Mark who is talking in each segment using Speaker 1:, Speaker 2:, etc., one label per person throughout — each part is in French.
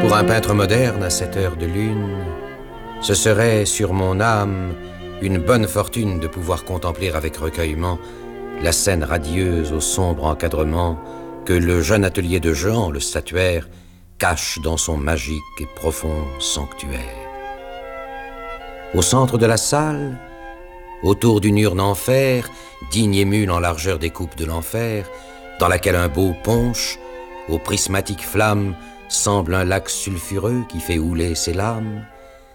Speaker 1: Pour un peintre moderne à cette heure de lune, ce serait sur mon âme une bonne fortune de pouvoir contempler avec recueillement la scène radieuse au sombre encadrement que le jeune atelier de Jehan, le statuaire, cache dans son magique et profond sanctuaire. Au centre de la salle, autour d'une urne en fer, digne émule en largeur des coupes de l'enfer, dans laquelle un beau punch, aux prismatiques flammes, semble un lac sulfureux qui fait houler ses lames.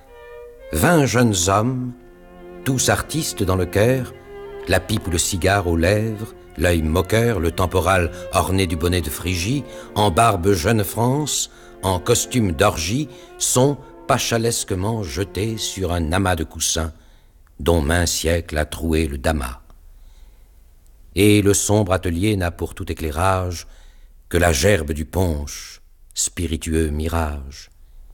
Speaker 1: 20 jeunes hommes, tous artistes dans le cœur, la pipe ou le cigare aux lèvres, l'œil moqueur, le temporal orné du bonnet de Phrygie, en barbe jeune France, en costume d'orgie, sont pachalesquement jetés sur un amas de coussins dont maint siècle a troué le damas. Et le sombre atelier n'a pour tout éclairage que la gerbe du punch, spiritueux mirage.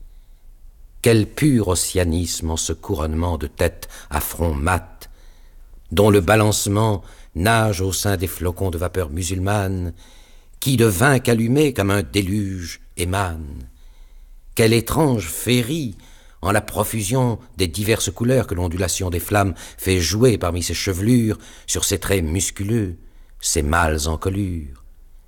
Speaker 1: Quel pur ossianisme en ce couronnement de tête à front mat, dont le balancement nage au sein des flocons de vapeur musulmane, qui de vin qu'allumé comme un déluge émane. Quelle étrange féerie en la profusion des diverses couleurs que l'ondulation des flammes fait jouer parmi ses chevelures, sur ses traits musculeux, ses mâles encolures.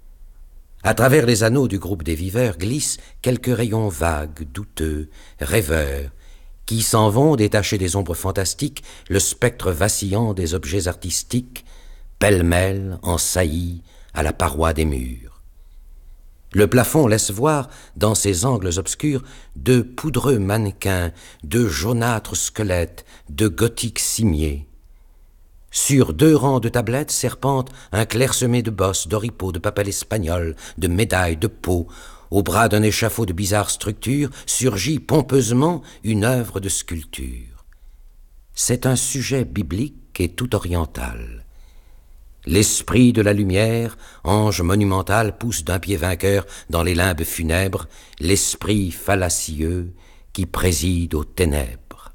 Speaker 1: À travers les anneaux du groupe des viveurs glissent quelques rayons vagues, douteux, rêveurs, qui s'en vont détacher des ombres fantastiques le spectre vacillant des objets artistiques, pêle-mêle, en saillie, à la paroi des murs. Le plafond laisse voir, dans ses angles obscurs, de poudreux mannequins, de jaunâtres squelettes, de gothiques cimiers. Sur 2 rangs de tablettes serpente un clairsemé de bosses, d'oripeaux, de papels espagnols, de médailles, de peaux. Au bras d'un échafaud de bizarre structure surgit pompeusement une œuvre de sculpture. C'est un sujet biblique et tout oriental. L'esprit de la lumière, ange monumental, pousse d'un pied vainqueur dans les limbes funèbres, l'esprit fallacieux qui préside aux ténèbres.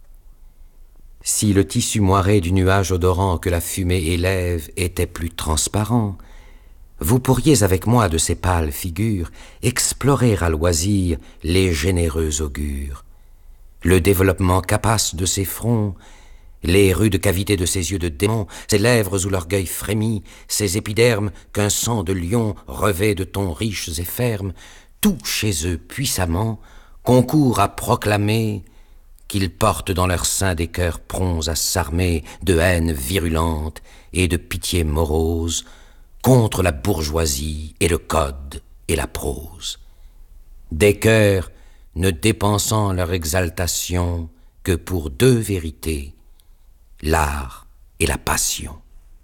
Speaker 1: Si le tissu moiré du nuage odorant que la fumée élève était plus transparent, vous pourriez avec moi de ces pâles figures explorer à loisir les généreux augures, le développement capace de ses fronts, les rudes cavités de ses yeux de démon, ses lèvres où l'orgueil frémit, ses épidermes qu'un sang de lion revêt de tons riches et fermes, tout chez eux puissamment concourt à proclamer qu'ils portent dans leur sein des cœurs prompts à s'armer de haine virulente et de pitié morose contre la bourgeoisie et le code et la prose. Des cœurs ne dépensant leur exaltation que pour 2 vérités, l'art et la passion.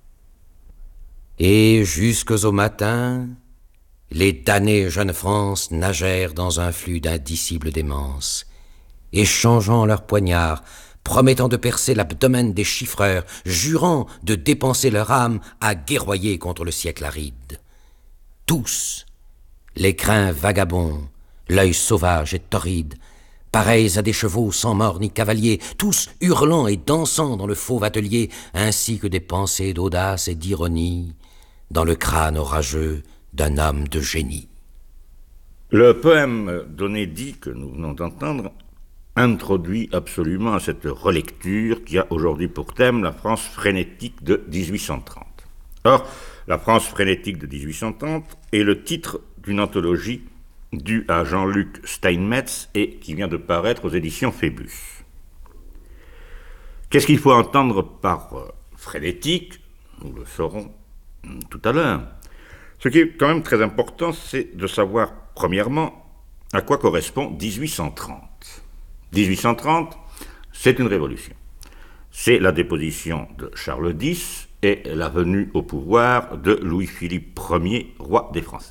Speaker 1: Et jusqu'au matin, les damnés jeunes France nagèrent dans un flux d'indicible démence, échangeant leurs poignards, promettant de percer l'abdomen des chiffreurs, jurant de dépenser leur âme à guerroyer contre le siècle aride. Tous, les crins vagabonds, l'œil sauvage et torride, pareils à des chevaux sans mort ni cavaliers, tous hurlant et dansant dans le fauve atelier, ainsi que des pensées d'audace et d'ironie dans le crâne orageux d'un homme de génie.
Speaker 2: Le poème d'Onédi que nous venons d'entendre introduit absolument à cette relecture qui a aujourd'hui pour thème la France frénétique de 1830. Or, la France frénétique de 1830 est le titre d'une anthologie due à Jean-Luc Steinmetz et qui vient de paraître aux éditions Phébus. Qu'est-ce qu'il faut entendre par frénétique? Nous le saurons tout à l'heure. Ce qui est quand même très important, c'est de savoir, premièrement, à quoi correspond 1830. 1830, c'est une révolution. C'est la déposition de Charles X et la venue au pouvoir de Louis-Philippe Ier, roi des Français.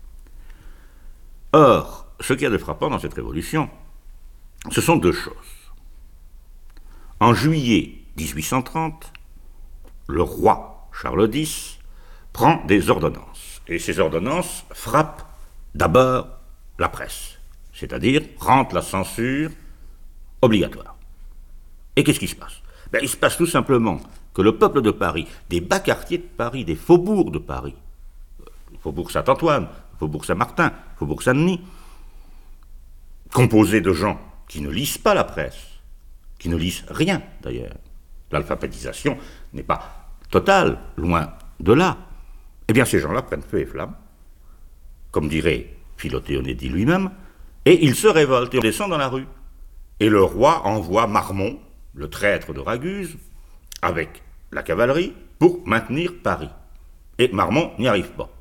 Speaker 2: Or, ce qu'il y a de frappant dans cette révolution, ce sont 2 choses. En juillet 1830, le roi Charles X prend des ordonnances. Et ces ordonnances frappent d'abord la presse, c'est-à-dire rendent la censure obligatoire. Et qu'est-ce qui se passe? Il se passe tout simplement que le peuple de Paris, des bas quartiers de Paris, des faubourgs de Paris, Faubourg Saint-Antoine, Faubourg Saint-Martin, Faubourg Saint-Denis, composé de gens qui ne lisent pas la presse, qui ne lisent rien d'ailleurs. L'alphabétisation n'est pas totale, loin de là. Eh bien, ces gens-là prennent feu et flamme, comme dirait Philoté-Onédie lui-même, et ils se révoltent et on descend dans la rue. Et le roi envoie Marmont, le traître de Raguse, avec la cavalerie, pour maintenir Paris. Et Marmont n'y arrive pas.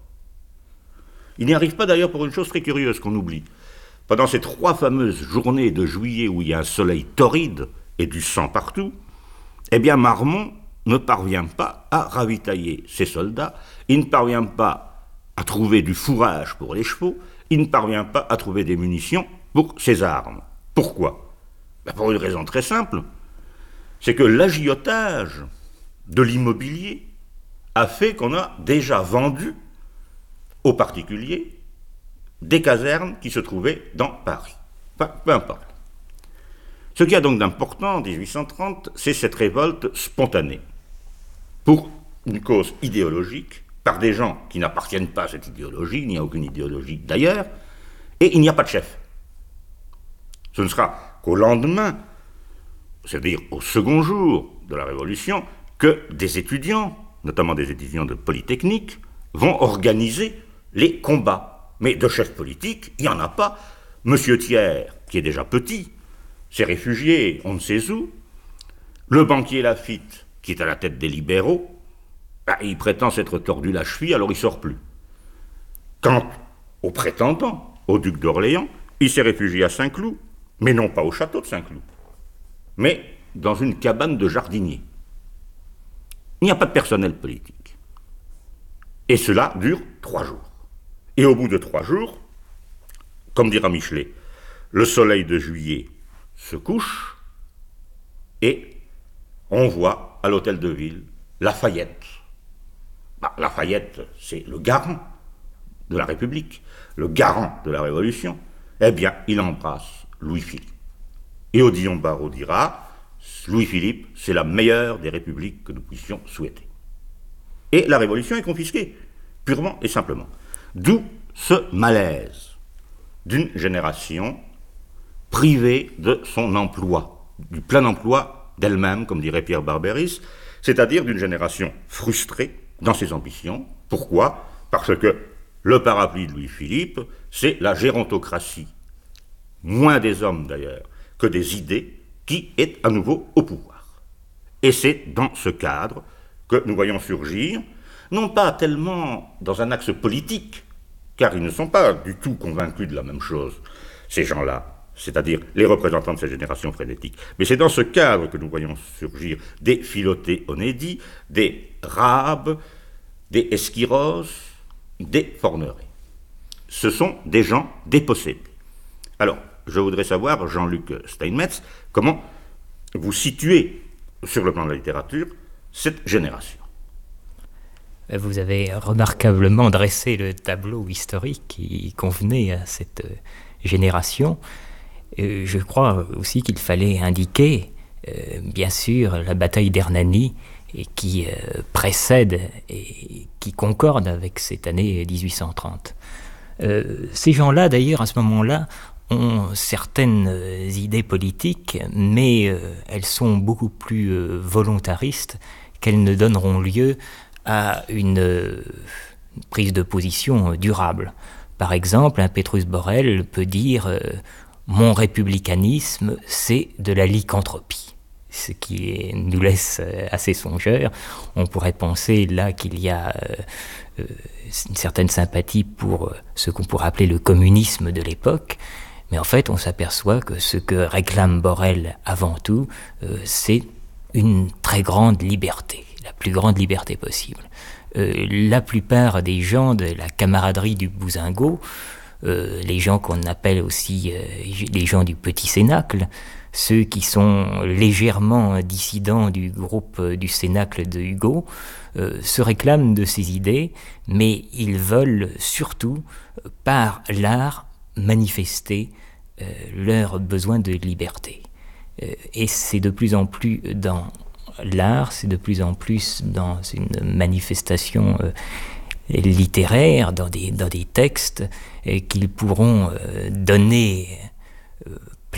Speaker 2: Il n'y arrive pas d'ailleurs pour une chose très curieuse qu'on oublie. Pendant ces 3 fameuses journées de juillet où il y a un soleil torride et du sang partout, eh bien Marmont ne parvient pas à ravitailler ses soldats, il ne parvient pas à trouver du fourrage pour les chevaux, il ne parvient pas à trouver des munitions pour ses armes. Pourquoi ? Pour une raison très simple, c'est que l'agiotage de l'immobilier a fait qu'on a déjà vendu aux particuliers des casernes qui se trouvaient dans Paris. Enfin, peu importe. Ce qu'il y a donc d'important en 1830, c'est cette révolte spontanée, pour une cause idéologique, par des gens qui n'appartiennent pas à cette idéologie, il n'y a aucune idéologie d'ailleurs, et il n'y a pas de chef. Ce ne sera qu'au lendemain, c'est-à-dire au second jour de la Révolution, que des étudiants, notamment des étudiants de Polytechnique, vont organiser les combats. Mais de chef politique, il n'y en a pas. Monsieur Thiers, qui est déjà petit, s'est réfugié on ne sait où. Le banquier Laffitte, qui est à la tête des libéraux, il prétend s'être tordu la cheville, alors il ne sort plus. Quant au prétendant, au duc d'Orléans, il s'est réfugié à Saint-Cloud, mais non pas au château de Saint-Cloud, mais dans une cabane de jardinier. Il n'y a pas de personnel politique. Et cela dure 3 jours. Et au bout de 3 jours, comme dira Michelet, le soleil de juillet se couche et on voit à l'hôtel de ville Lafayette. Lafayette, c'est le garant de la République, le garant de la Révolution. Eh bien, il embrasse Louis-Philippe. Et Odillon Barrot dira, Louis-Philippe, c'est la meilleure des républiques que nous puissions souhaiter. Et la Révolution est confisquée, purement et simplement. D'où ce malaise d'une génération privée de son emploi, du plein emploi d'elle-même, comme dirait Pierre Barbéris, c'est-à-dire d'une génération frustrée dans ses ambitions. Pourquoi ? Parce que le parapluie de Louis-Philippe, c'est la gérontocratie, moins des hommes d'ailleurs que des idées, qui est à nouveau au pouvoir. Et c'est dans ce cadre que nous voyons surgir, non pas tellement dans un axe politique, car ils ne sont pas du tout convaincus de la même chose, ces gens-là, c'est-à-dire les représentants de cette génération frénétique. Mais c'est dans ce cadre que nous voyons surgir des Philoté-Onédie, des Rabe, des Esquiros, des Forneret. Ce sont des gens dépossédés. Alors, je voudrais savoir, Jean-Luc Steinmetz, comment vous situez, sur le plan de la littérature, cette génération.
Speaker 3: Vous avez remarquablement dressé le tableau historique qui convenait à cette génération. Je crois aussi qu'il fallait indiquer, bien sûr, la bataille d'Hernani, qui précède et qui concorde avec cette année 1830. Ces gens-là, d'ailleurs, à ce moment-là, ont certaines idées politiques, mais elles sont beaucoup plus volontaristes qu'elles ne donneront lieu à une prise de position durable. Par exemple, Petrus Borel peut dire « Mon républicanisme, c'est de la lycanthropie », ce qui nous laisse assez songeurs. On pourrait penser là qu'il y a une certaine sympathie pour ce qu'on pourrait appeler le communisme de l'époque, mais en fait on s'aperçoit que ce que réclame Borel avant tout, c'est une très grande liberté, la plus grande liberté possible. La plupart des gens de la camaraderie du Bousingot, les gens qu'on appelle aussi les gens du Petit Cénacle, ceux qui sont légèrement dissidents du groupe du Cénacle de Hugo, se réclament de ces idées, mais ils veulent surtout, par l'art, manifester leur besoin de liberté. Et c'est de plus en plus dans l'art, c'est de plus en plus dans une manifestation littéraire, dans des textes qu'ils pourront donner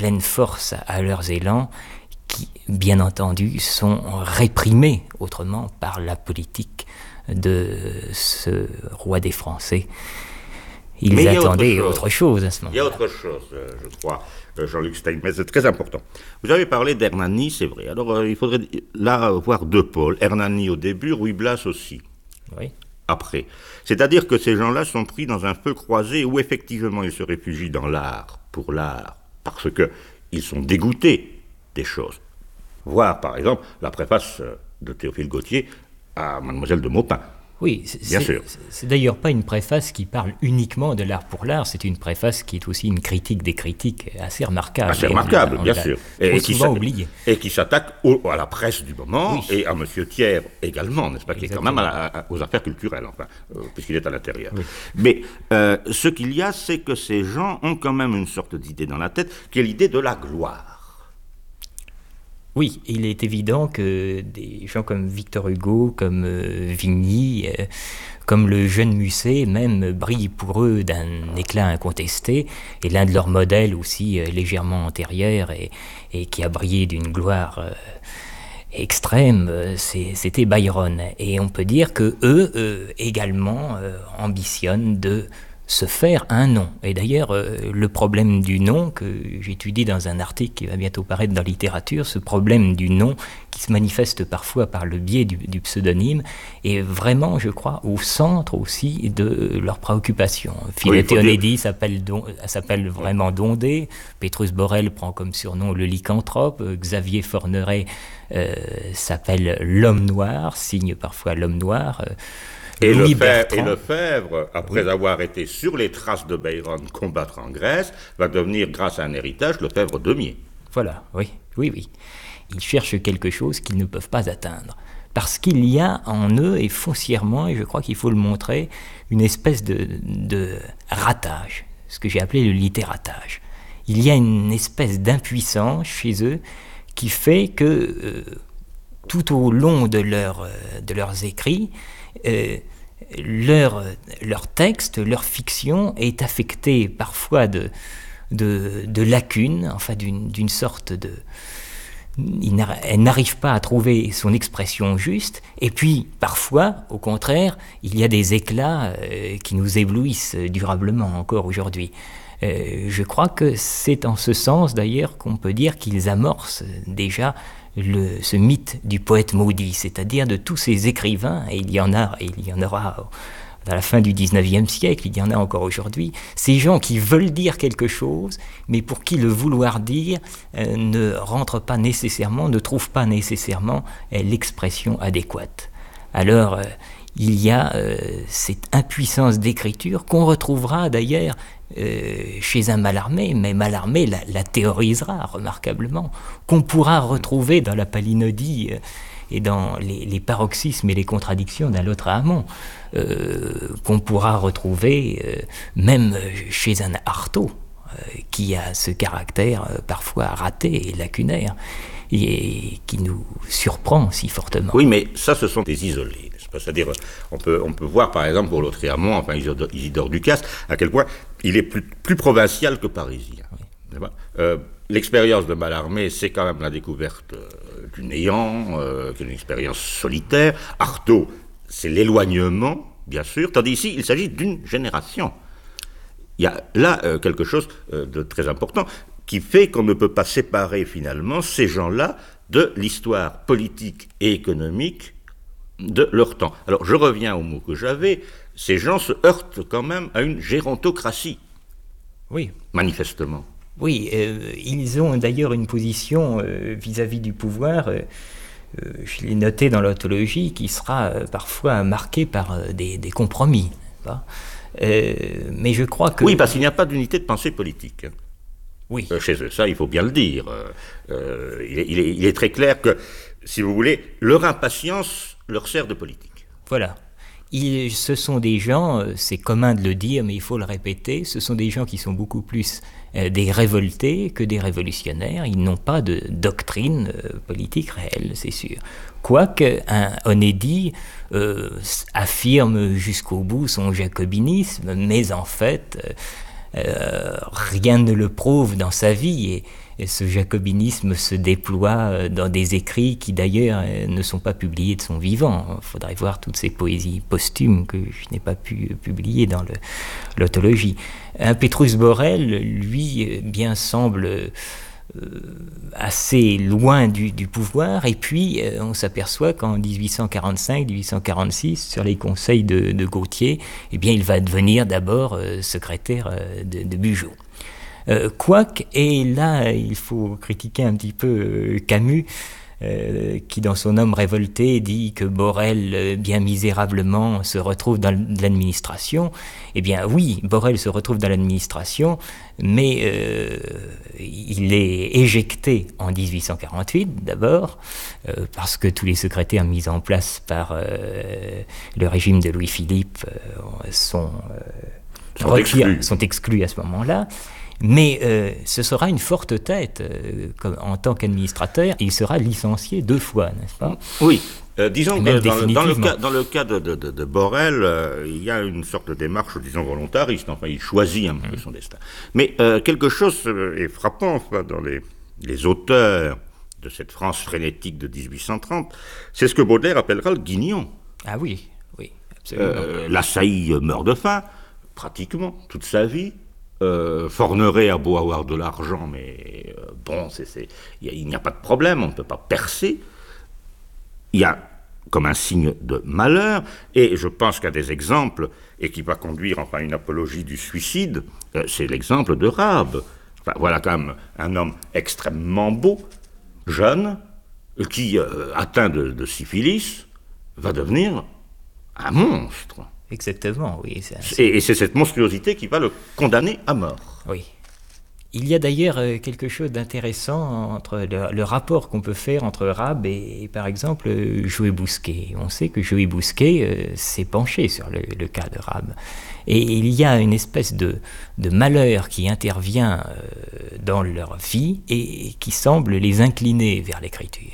Speaker 3: pleine force à leurs élans, qui, bien entendu, sont réprimés autrement par la politique de ce roi des Français. Ils attendaient autre chose à ce moment-là.
Speaker 2: Il y a autre chose, je crois, Jean-Luc Steinmetz, c'est très important. Vous avez parlé d'Hernani, c'est vrai. Alors, il faudrait là voir deux pôles. Hernani au début, Ruy Blas aussi.
Speaker 3: Oui.
Speaker 2: Après. C'est-à-dire que ces gens-là sont pris dans un feu croisé où effectivement ils se réfugient dans l'art, pour l'art, parce qu'ils sont dégoûtés des choses. Voir, par exemple, la préface de Théophile Gautier à Mademoiselle de Maupin.
Speaker 3: Oui, c'est d'ailleurs pas une préface qui parle uniquement de l'art pour l'art, c'est une préface qui est aussi une critique des critiques assez remarquable.
Speaker 2: Assez remarquable, bien sûr.
Speaker 3: Et souvent oublié.
Speaker 2: Et qui s'attaque à la presse du moment, oui. Et à M. Thiers également, n'est-ce pas, qui est quand même aux affaires culturelles, enfin, puisqu'il est à l'intérieur. Oui. Mais ce qu'il y a, c'est que ces gens ont quand même une sorte d'idée dans la tête, qui est l'idée de la gloire.
Speaker 3: Oui, il est évident que des gens comme Victor Hugo, comme Vigny, comme le jeune Musset même, brillent pour eux d'un éclat incontesté, et l'un de leurs modèles aussi légèrement antérieur et qui a brillé d'une gloire extrême, c'était Byron. Et on peut dire que eux également ambitionnent de se faire un nom. Et d'ailleurs, le problème du nom, que j'étudie dans un article qui va bientôt paraître dans Littérature, ce problème du nom qui se manifeste parfois par le biais du pseudonyme, est vraiment, je crois, au centre aussi de leurs préoccupations. Philette Onedi s'appelle vraiment Dondé, Pétrus Borel prend comme surnom le lycanthrope, Xavier Forneret s'appelle l'homme noir, signe parfois l'homme noir,
Speaker 2: et Lefebvre, après avoir été sur les traces de Byron combattre en Grèce, va devenir, grâce à un héritage, Lefebvre demier.
Speaker 3: Voilà, oui. Ils cherchent quelque chose qu'ils ne peuvent pas atteindre. Parce qu'il y a en eux, et foncièrement, et je crois qu'il faut le montrer, une espèce de ratage, ce que j'ai appelé le littératage. Il y a une espèce d'impuissance chez eux qui fait que tout au long de leurs écrits, leur texte, leur fiction est affectée parfois de lacunes, enfin d'une sorte de... Elle n'arrive pas à trouver son expression juste, et puis parfois, au contraire, il y a des éclats qui nous éblouissent durablement encore aujourd'hui. Je crois que c'est en ce sens d'ailleurs qu'on peut dire qu'ils amorcent déjà ce mythe du poète maudit, c'est-à-dire de tous ces écrivains, et il y en aura à la fin du XIXe siècle, il y en a encore aujourd'hui, ces gens qui veulent dire quelque chose, mais pour qui le vouloir dire ne rentre pas nécessairement, ne trouve pas nécessairement l'expression adéquate. Alors, il y a cette impuissance d'écriture qu'on retrouvera d'ailleurs chez un Mallarmé, mais Mallarmé la théorisera remarquablement, qu'on pourra retrouver dans la palinodie et dans les paroxysmes et les contradictions d'un autre Hamon, qu'on pourra retrouver même chez un Artaud, qui a ce caractère parfois raté et lacunaire, et qui nous surprend si fortement.
Speaker 2: Oui, mais ça, ce sont des isolés. C'est-à-dire, on peut voir, par exemple, pour Lautréamont, enfin Isidore Ducasse, à quel point il est plus provincial que parisien. Oui. L'expérience de Mallarmé, c'est quand même la découverte du néant, qui est une expérience solitaire. Artaud, c'est l'éloignement, bien sûr, tandis ici, il s'agit d'une génération. Il y a là quelque chose de très important qui fait qu'on ne peut pas séparer finalement ces gens-là de l'histoire politique et économique de leur temps. Alors, je reviens au mot que j'avais, ces gens se heurtent quand même à une gérontocratie.
Speaker 3: Oui.
Speaker 2: Manifestement.
Speaker 3: Oui, ils ont d'ailleurs une position vis-à-vis du pouvoir, je l'ai noté dans l'anthologie, qui sera parfois marquée par des compromis. Mais je crois que...
Speaker 2: Oui, parce qu'il n'y a pas d'unité de pensée politique.
Speaker 3: Oui.
Speaker 2: Chez eux, ça, il faut bien le dire. Il est très clair que, si vous voulez, leur impatience leur sert de politique.
Speaker 3: Voilà. Ce sont des gens, c'est commun de le dire, mais il faut le répéter, ce sont des gens qui sont beaucoup plus des révoltés que des révolutionnaires. Ils n'ont pas de doctrine politique réelle, c'est sûr. Quoique un Onedi affirme jusqu'au bout son jacobinisme, mais en fait rien ne le prouve dans sa vie, et ce jacobinisme se déploie dans des écrits qui d'ailleurs ne sont pas publiés de son vivant. Il faudrait voir toutes ces poésies posthumes que je n'ai pas pu publier dans l'autologie. Un Petrus Borel, lui, bien semble assez loin du pouvoir, et puis on s'aperçoit qu'en 1845-1846, sur les conseils de Gautier, eh bien, il va devenir d'abord secrétaire de Bugeaud. Quoique, et là il faut critiquer un petit peu Camus, qui dans son Homme révolté dit que Borel, bien misérablement, se retrouve dans l'administration. Eh bien oui, Borel se retrouve dans l'administration, mais il est éjecté en 1848 d'abord, parce que tous les secrétaires mis en place par le régime de Louis-Philippe sont exclus à ce moment-là. Mais ce sera une forte tête en tant qu'administrateur. Il sera licencié 2 fois, n'est-ce pas?
Speaker 2: Oui. Disons que dans le cas de Borel, il y a une sorte de démarche, disons, volontariste. Enfin, il choisit un peu son destin. Mais quelque chose est frappant dans les auteurs de cette France frénétique de 1830. C'est ce que Baudelaire appellera le guignon.
Speaker 3: Ah oui, oui, absolument.
Speaker 2: Lassailly meurt de faim, pratiquement, toute sa vie. Forneret a beau avoir de l'argent, mais il n'y a pas de problème, on ne peut pas percer. Il y a comme un signe de malheur, et je pense qu'il y a des exemples, et qui va conduire enfin à une apologie du suicide, c'est l'exemple de Rab. Enfin, voilà quand même un homme extrêmement beau, jeune, qui, atteint de syphilis, va devenir un monstre.
Speaker 3: Exactement, oui.
Speaker 2: Et c'est cette monstruosité qui va le condamner à mort.
Speaker 3: Oui. Il y a d'ailleurs quelque chose d'intéressant entre le rapport qu'on peut faire entre Rab et par exemple, Joé Bousquet. On sait que Joé Bousquet s'est penché sur le cas de Rab. Et il y a une espèce de malheur qui intervient dans leur vie et qui semble les incliner vers l'écriture.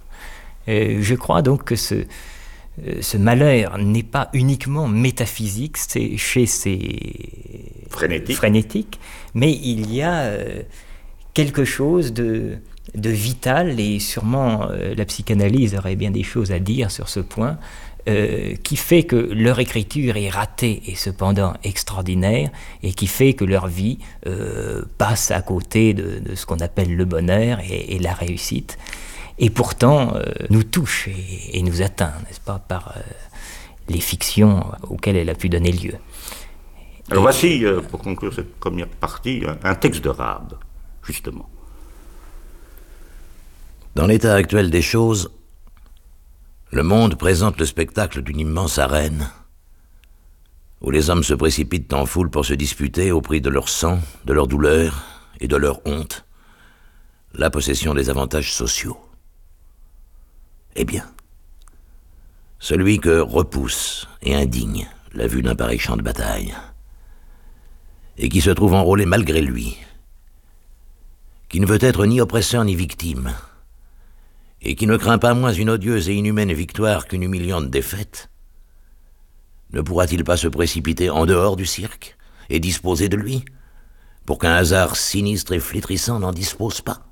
Speaker 3: Je crois donc que ce malheur n'est pas uniquement métaphysique, c'est chez ces frénétiques, mais il y a quelque chose de vital, et sûrement la psychanalyse aurait bien des choses à dire sur ce point, qui fait que leur écriture est ratée et cependant extraordinaire, et qui fait que leur vie passe à côté de ce qu'on appelle le bonheur et la réussite. Et pourtant, nous touche et nous atteint, n'est-ce pas, par les fictions auxquelles elle a pu donner lieu.
Speaker 2: Alors voici, pour conclure cette première partie, un texte de Rab, justement.
Speaker 4: Dans l'état actuel des choses, le monde présente le spectacle d'une immense arène, où les hommes se précipitent en foule pour se disputer, au prix de leur sang, de leur douleur et de leur honte, la possession des avantages sociaux. Eh bien, celui que repousse et indigne la vue d'un pareil champ de bataille, et qui se trouve enrôlé malgré lui, qui ne veut être ni oppresseur ni victime, et qui ne craint pas moins une odieuse et inhumaine victoire qu'une humiliante défaite, ne pourra-t-il pas se précipiter en dehors du cirque et disposer de lui, pour qu'un hasard sinistre et flétrissant n'en dispose pas?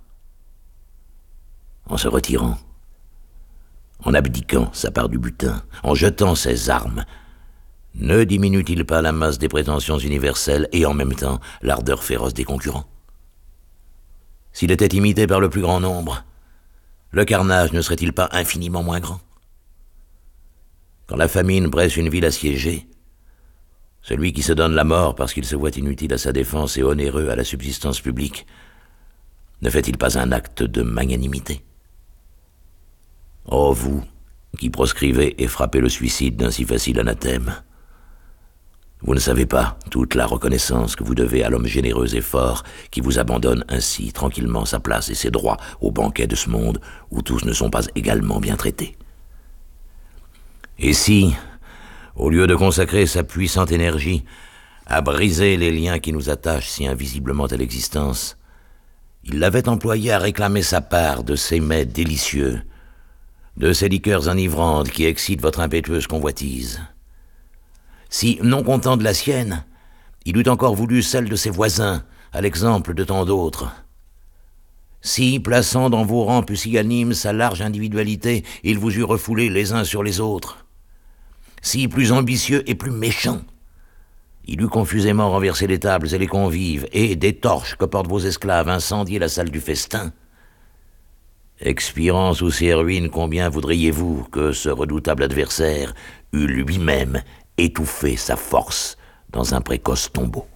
Speaker 4: En se retirant, en abdiquant sa part du butin, en jetant ses armes, ne diminue-t-il pas la masse des prétentions universelles et en même temps l'ardeur féroce des concurrents? S'il était imité par le plus grand nombre, le carnage ne serait-il pas infiniment moins grand? Quand la famine presse une ville assiégée, celui qui se donne la mort parce qu'il se voit inutile à sa défense et onéreux à la subsistance publique, ne fait-il pas un acte de magnanimité? Oh, vous, qui proscrivez et frappez le suicide d'un si facile anathème, vous ne savez pas toute la reconnaissance que vous devez à l'homme généreux et fort qui vous abandonne ainsi tranquillement sa place et ses droits au banquet de ce monde où tous ne sont pas également bien traités. Et si, au lieu de consacrer sa puissante énergie à briser les liens qui nous attachent si invisiblement à l'existence, il l'avait employée à réclamer sa part de ces mets délicieux, de ces liqueurs enivrantes qui excitent votre impétueuse convoitise. Si, non content de la sienne, il eût encore voulu celle de ses voisins, à l'exemple de tant d'autres. Si, plaçant dans vos rangs pusillanimes sa large individualité, il vous eût refoulé les uns sur les autres. Si, plus ambitieux et plus méchant, il eût confusément renversé les tables et les convives, et, des torches que portent vos esclaves, incendié la salle du festin. Expirant sous ces ruines, combien voudriez-vous que ce redoutable adversaire eût lui-même étouffé sa force dans un précoce tombeau?